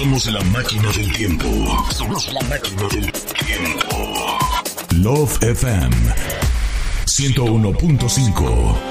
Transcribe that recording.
Somos la máquina del tiempo. Somos la máquina del tiempo. Love FM 101.5.